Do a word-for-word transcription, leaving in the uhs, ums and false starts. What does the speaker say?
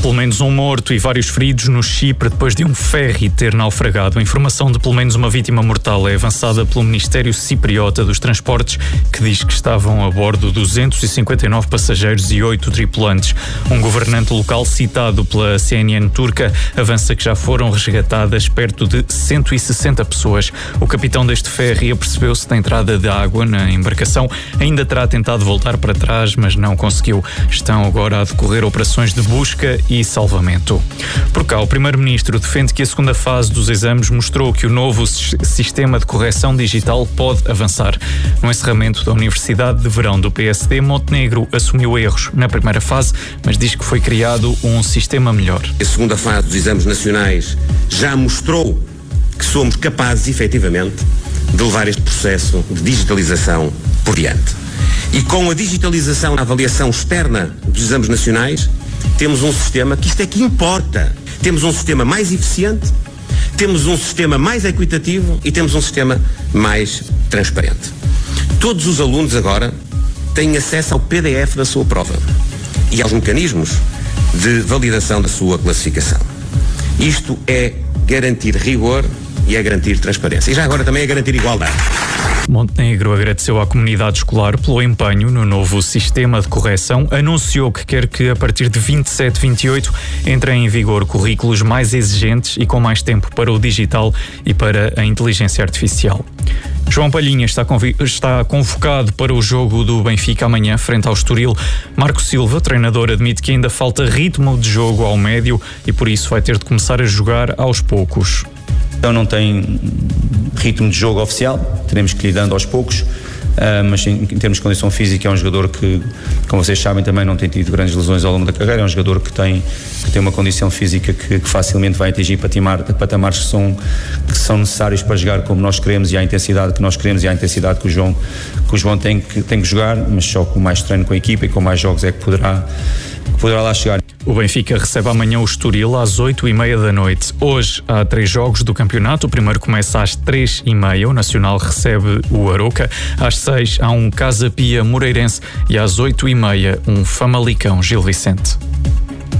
pelo menos um morto e vários feridos no Chipre depois de um ferry ter naufragado. A informação de pelo menos uma vítima mortal é avançada pelo Ministério Cipriota dos Transportes, que diz que estavam a bordo duzentos e cinquenta e nove passageiros e oito tripulantes. Um governante local citado pela C N N turca avança que já foram resgatadas perto de cento e sessenta pessoas. O capitão deste ferry apercebeu-se da entrada de água na embarcação. Ainda terá tentado voltar para trás, mas não conseguiu. Estão agora a decorrer operações de busca e salvamento. Por cá, o primeiro-ministro defende que a segunda fase dos exames mostrou que o novo sistema de correção digital pode avançar. No encerramento da Universidade de Verão do P S D, Montenegro assumiu erros na primeira fase, mas diz que foi criado um sistema melhor. A segunda fase dos exames nacionais já mostrou que somos capazes, efetivamente, de levar este processo de digitalização por diante. E com a digitalização na avaliação externa dos exames nacionais, temos um sistema que isto é que importa. Temos um sistema mais eficiente, temos um sistema mais equitativo e temos um sistema mais transparente. Todos os alunos agora têm acesso ao P D F da sua prova e aos mecanismos de validação da sua classificação. Isto é garantir rigor e é garantir transparência. E já agora também é garantir igualdade. Montenegro agradeceu à comunidade escolar pelo empenho no novo sistema de correção, anunciou que quer que a partir de vinte e sete, vinte e oito entrem em vigor currículos mais exigentes e com mais tempo para o digital e para a inteligência artificial. João Palhinha está, conv... está convocado para o jogo do Benfica amanhã, frente ao Estoril. Marco Silva, treinador, admite que ainda falta ritmo de jogo ao médio e por isso vai ter de começar a jogar aos poucos. Então não tem ritmo de jogo oficial, teremos que ir dando aos poucos, uh, mas em, em termos de condição física é um jogador que, como vocês sabem, também não tem tido grandes lesões ao longo da carreira, é um jogador que tem, que tem uma condição física que, que facilmente vai atingir patamar, patamares que são, que são necessários para jogar como nós queremos e à intensidade que nós queremos e à intensidade que o João, que o João tem, que, tem que jogar, mas só com mais treino com a equipa e com mais jogos é que poderá, que poderá lá chegar. O Benfica recebe amanhã o Estoril às oito e meia da noite. Hoje há três jogos do campeonato. O primeiro começa às três e meia. O Nacional recebe o Aroca. Às seis há um Casa Pia Moreirense e às oito e meia um Famalicão Gil Vicente.